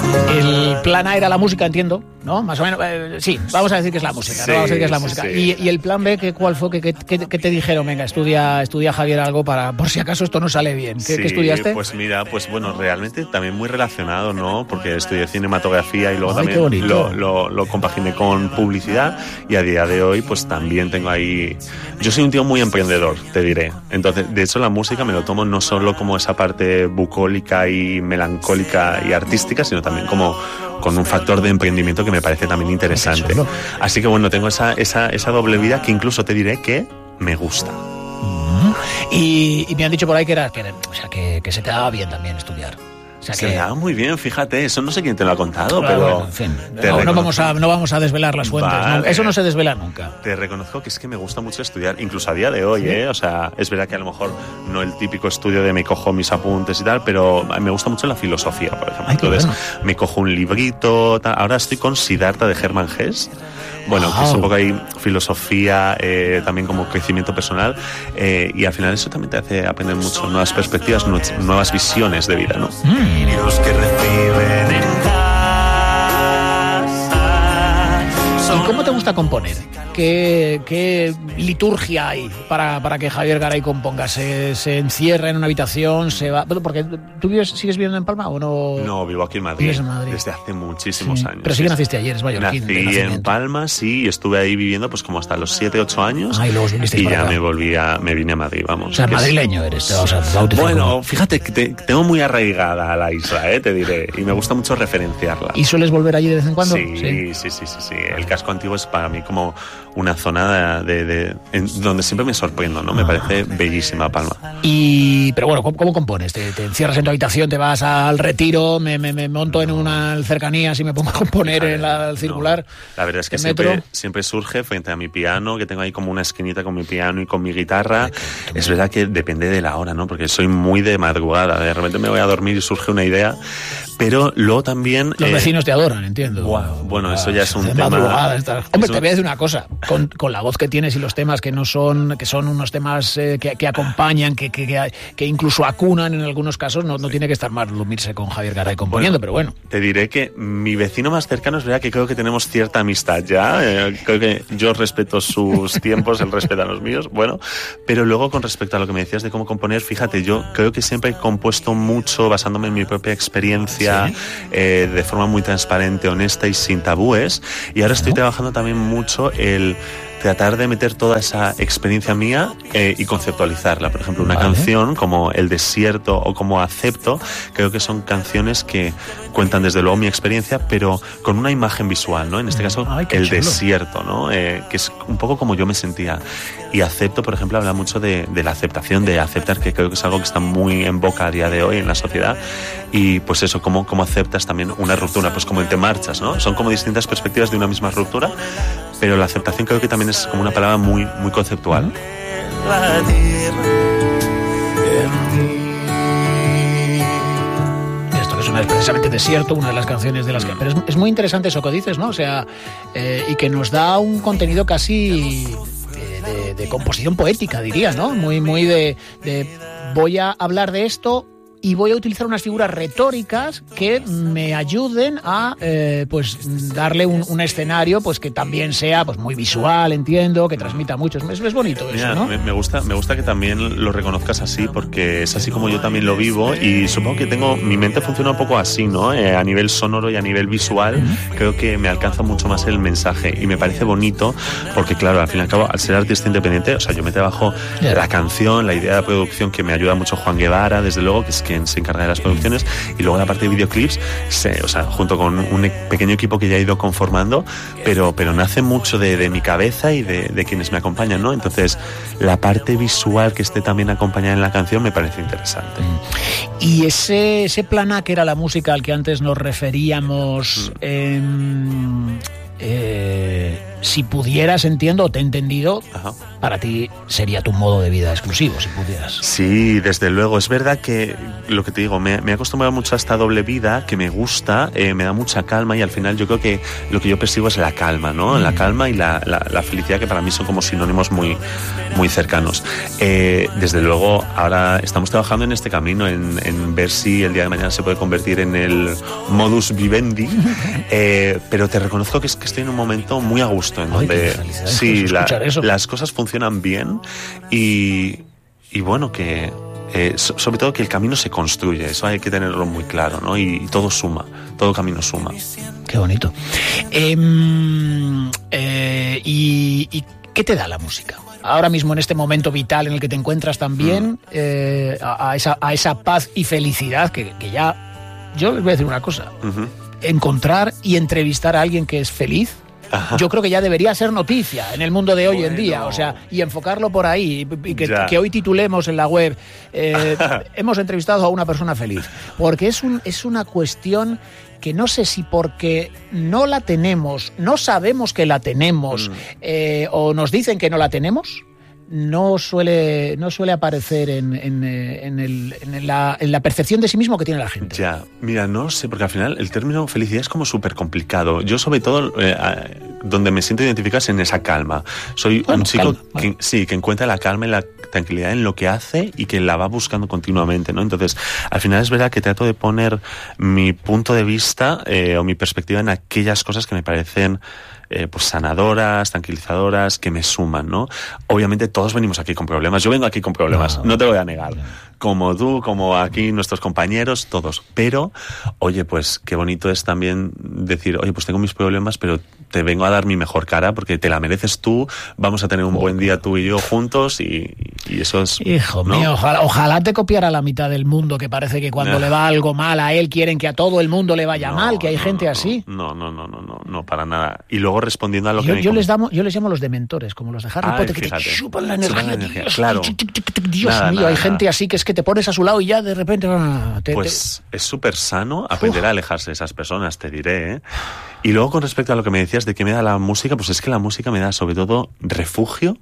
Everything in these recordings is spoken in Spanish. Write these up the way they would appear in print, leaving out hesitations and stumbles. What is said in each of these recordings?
El plan A era la música, entiendo, ¿no? Más o menos, sí, vamos a decir que es la música, sí, ¿no? Vamos a decir que es la música. Sí. ¿Y el plan B, cuál fue? ¿Qué te dijeron? Venga, estudia Javier algo para, por si acaso esto no sale bien. ¿Qué estudiaste? Pues mira, pues bueno, realmente también muy relacionado, ¿no? Porque estudié cinematografía y luego Ay, también lo compaginé con publicidad, y a día de hoy pues también tengo ahí... Yo soy un tío muy emprendedor, te diré. Entonces, de hecho, la música me lo tomo no solo como esa parte bucólica y melancólica y artística, sino también como con un factor de emprendimiento que me parece también interesante. Así que bueno, tengo esa doble vida que incluso te diré que me gusta. Y me han dicho por ahí que se te daba bien también estudiar. O sea, se me daba muy bien, fíjate, eso no sé quién te lo ha contado, pero... Bueno, en fin, no vamos a desvelar las fuentes, vale. ¿no? Eso no se desvela nunca. Te reconozco que es que me gusta mucho estudiar, incluso a día de hoy, ¿sí? O sea, es verdad que a lo mejor no el típico estudio de me cojo mis apuntes y tal, pero me gusta mucho la filosofía, por ejemplo. Entonces, me cojo un librito, tal. Ahora estoy con Siddhartha de Hermann Hesse. Bueno, que es un poco ahí filosofía, también como crecimiento personal, y al final eso también te hace aprender mucho, nuevas perspectivas, nuevas visiones de vida, ¿no? Que reciben en casa. ¿Y cómo te gusta componer? ¿Qué liturgia hay para que Javier Garay componga? ¿Se encierra en una habitación? ¿Se va? Porque ¿tú sigues viviendo en Palma o no? No, vivo aquí en Madrid. ¿Vives en Madrid? Desde hace muchísimos años. Pero sí que naciste ayer, es mallorquín. Nací en Palma, sí, y estuve ahí viviendo pues como hasta los 7-8 años. Y luego viniste ya me vine a Madrid, vamos. O sea, madrileño eres. Bueno, fíjate que tengo muy arraigada a la isla, te diré, y me gusta mucho referenciarla. ¿Y sueles volver allí de vez en cuando? Sí. El casco antiguo es para mí como una zona donde siempre me sorprendo, ¿no? Me parece bellísima Palma. Pero bueno, ¿cómo compones? ¿Te encierras en tu habitación, te vas al Retiro, me monto en una cercanías y me pongo a componer en el circular? No. La verdad es que siempre surge frente a mi piano, que tengo ahí como una esquinita con mi piano y con mi guitarra. Es verdad que depende de la hora, ¿no? Porque soy muy de madrugada. De repente me voy a dormir y surge una idea. Pero luego también... Los vecinos te adoran, entiendo. Bueno, eso ya es un tema... Hombre, te voy a decir una cosa. Con la voz que tienes y los temas que son unos temas que acompañan, que incluso acunan en algunos casos, no tiene que estar mal dormirse con Javier Garay componiendo, pero bueno. Te diré que mi vecino más cercano es verdad que creo que tenemos cierta amistad ya. Creo que yo respeto sus tiempos, él respeta los míos. Bueno, pero luego con respecto a lo que me decías de cómo componer, fíjate, yo creo que siempre he compuesto mucho basándome en mi propia experiencia, de forma muy transparente, honesta y sin tabúes. Y ahora estoy trabajando también mucho el tratar de meter toda esa experiencia mía y conceptualizarla. Por ejemplo, una canción como El Desierto o como Acepto, creo que son canciones que cuentan desde luego mi experiencia, pero con una imagen visual, ¿no? En este caso, el desierto, ¿no? Que es un poco como yo me sentía. Y Acepto, por ejemplo, habla mucho de la aceptación, de aceptar, que creo que es algo que está muy en boca a día de hoy en la sociedad. Y pues eso, cómo aceptas también una ruptura, pues como en Te Marchas, ¿no? Son como distintas perspectivas de una misma ruptura, pero la aceptación creo que también es como una palabra muy, muy conceptual. Esto que suena es precisamente Desierto, una de las canciones de las que... Pero es muy interesante eso que dices, ¿no? O sea, y que nos da un contenido casi de composición poética, diría, ¿no? Muy de voy a hablar de esto y voy a utilizar unas figuras retóricas que me ayuden a pues darle un escenario pues que también sea pues muy visual, entiendo, que transmita mucho. Es bonito eso. Mira, ¿no? Me gusta que también lo reconozcas así, porque es así como yo también lo vivo, y supongo que mi mente funciona un poco así, ¿no? A nivel sonoro y a nivel visual, creo que me alcanza mucho más el mensaje y me parece bonito, porque claro, al fin y al cabo, al ser artista independiente, o sea, yo me trabajo la canción, la idea de producción, que me ayuda mucho Juan Guevara, desde luego, que es quien se encarga de las producciones, y luego la parte de videoclips, o sea, junto con un pequeño equipo que ya he ido conformando, pero nace mucho de mi cabeza y de quienes me acompañan, ¿no? Entonces, la parte visual que esté también acompañada en la canción me parece interesante. Y ese plan A, que era la música al que antes nos referíamos, si pudieras, entiendo, o te he entendido, Ajá. para ti sería tu modo de vida exclusivo, si pudieras. Sí, desde luego. Es verdad que lo que te digo, me he acostumbrado mucho a esta doble vida que me gusta, me da mucha calma y al final yo creo que lo que yo persigo es la calma, ¿no? La calma y la felicidad, que para mí son como sinónimos muy, muy cercanos. Desde luego, ahora estamos trabajando en este camino, en ver si el día de mañana se puede convertir en el modus vivendi, pero te reconozco que estoy en un momento muy a gusto, en donde sí, las cosas funcionan bien y bueno, que sobre todo que el camino se construye, eso hay que tenerlo muy claro, ¿no? Y todo suma, todo camino suma. Qué bonito. ¿Y qué te da la música? Ahora mismo, en este momento vital en el que te encuentras también, a esa paz y felicidad que ya... Yo les voy a decir una cosa. Uh-huh. Encontrar y entrevistar a alguien que es feliz, ajá, yo creo que ya debería ser noticia en el mundo de hoy en día, o sea, y enfocarlo por ahí, y que hoy titulemos en la web, hemos entrevistado a una persona feliz, porque es una cuestión que no sé si porque no la tenemos, no sabemos que la tenemos, o nos dicen que no la tenemos, no suele aparecer en la percepción de sí mismo que tiene la gente. Ya, mira, no sé, porque al final el término felicidad es como súper complicado. Yo, sobre todo, donde me siento identificado es en esa calma. Soy un chico que encuentra la calma y la tranquilidad en lo que hace y que la va buscando continuamente, ¿no? Entonces, al final es verdad que trato de poner mi punto de vista o mi perspectiva en aquellas cosas que me parecen pues sanadoras, tranquilizadoras, que me suman, ¿no? Obviamente todos venimos aquí con problemas. Yo vengo aquí con problemas, no te lo voy a negar. Como tú, como aquí nuestros compañeros, todos. Pero, oye, pues qué bonito es también decir, oye, pues tengo mis problemas, pero te vengo a dar mi mejor cara porque te la mereces tú, vamos a tener un buen día tú y yo juntos y eso es... Hijo mío, ojalá te copiara la mitad del mundo, que parece que cuando le va algo mal a él quieren que a todo el mundo le vaya mal, que hay gente así. No, para nada. Y luego respondiendo a lo que... Yo les llamo los dementores, como los de Harry Potter, que fíjate, te chupan la energía. Claro. Dios mío, hay gente así que es que te pones a su lado y ya de repente... Es súper sano aprender a alejarse de esas personas, te diré, ¿eh? Y luego, con respecto a lo que me decías de qué me da la música, pues es que la música me da sobre todo refugio,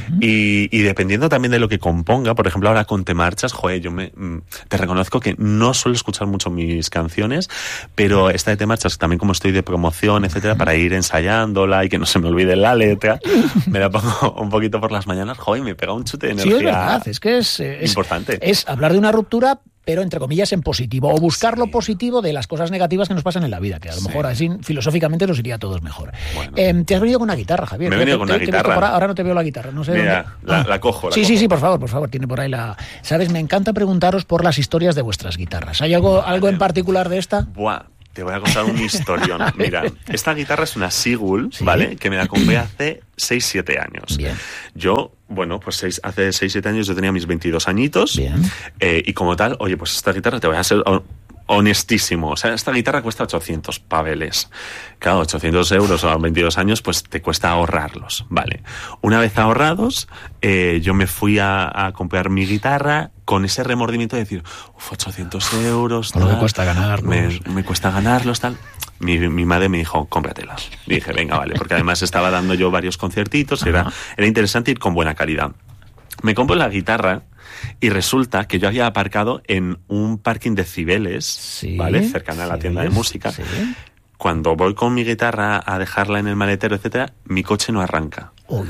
y dependiendo también de lo que componga, por ejemplo ahora con Te Marchas, joder, te reconozco que no suelo escuchar mucho mis canciones, pero esta de Te Marchas, también como estoy de promoción, etcétera, para ir ensayándola y que no se me olvide la letra, me la pongo un poquito por las mañanas, joder, y me pega un chute de energía. Sí, es verdad, es que es importante. Es hablar de una ruptura, pero entre comillas en positivo, o buscar lo positivo de las cosas negativas que nos pasan en la vida, que a lo mejor así filosóficamente nos iría a todos mejor. Bueno. Te has venido con una guitarra, Javier. Me he venido con una guitarra. Ahora no te veo la guitarra, no sé. Mira, dónde... la cojo. Sí, por favor, tiene por ahí la... ¿Sabes? Me encanta preguntaros por las historias de vuestras guitarras. ¿Hay algo en particular de esta? Buah. Te voy a contar un historión. Mira, esta guitarra es una Sigul, ¿vale? Que me la compré hace 6-7 años. Bien. Yo, bueno, pues hace 6-7 años yo tenía mis 22 añitos. Bien. Y como tal, oye, pues esta guitarra, te voy a ser honestísimo. O sea, esta guitarra cuesta 800 paveles. Claro, 800 euros a 22 años, pues te cuesta ahorrarlos, ¿vale? Una vez ahorrados, yo me fui a comprar mi guitarra con ese remordimiento de decir, 800 euros, tal, me cuesta ganarlos. Me cuesta ganarlos, tal. Mi madre me dijo, cómpratelas. Dije, venga, vale, porque además estaba dando yo varios conciertitos, era interesante ir con buena calidad. Me compro la guitarra y resulta que yo había aparcado en un parking de Cibeles, ¿vale? Cercana a la tienda de música. Sí. Cuando voy con mi guitarra a dejarla en el maletero, etcétera, mi coche no arranca. Uy.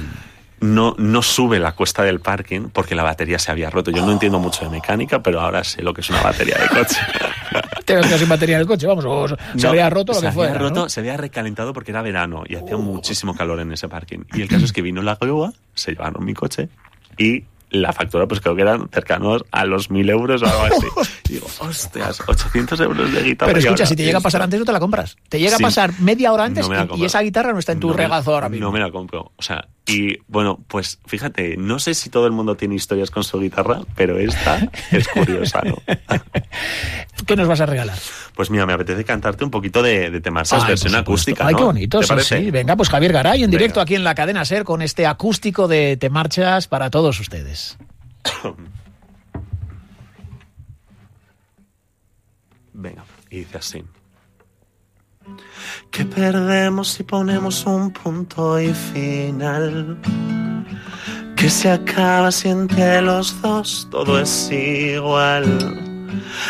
No sube la cuesta del parking porque la batería se había roto. Yo no entiendo mucho de mecánica, pero ahora sé lo que es una batería de coche. Te vas sin batería en el coche, vamos, o se había roto lo que fuera, ¿no? Se había recalentado porque era verano y hacía muchísimo calor en ese parking. Y el caso es que vino la grúa, se llevaron mi coche y la factura, pues creo que eran cercanos a los 1.000 euros o algo así. Y digo, hostias, 800 euros de guitarra. Pero escucha, si te llega a pasar antes, no te la compras. Te llega a pasar media hora antes y esa guitarra no está en tu regazo ahora mismo. No me la compro. O sea, y bueno, pues fíjate, no sé si todo el mundo tiene historias con su guitarra, pero esta es curiosa, ¿no? ¿Qué nos vas a regalar? Pues mira, me apetece cantarte un poquito de Te Marchas, versión acústica, ¿no? Ay, qué bonito, sí. Venga, pues Javier Garay, en directo aquí en la cadena SER, con este acústico de Te Marchas para todos ustedes. Venga, y dice así. que perdemos si ponemos un punto y final, que se acaba si entre los dos todo es igual.